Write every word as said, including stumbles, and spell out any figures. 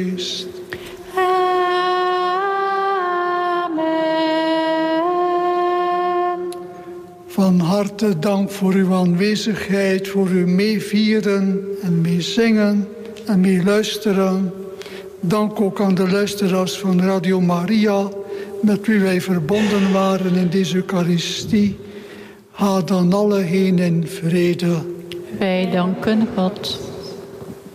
Van harte dank voor uw aanwezigheid, voor uw meevieren en meezingen en meeluisteren. Dank ook aan de luisteraars van Radio Maria, met wie wij verbonden waren in deze Eucharistie. Ga dan alle heen in vrede. Wij danken God.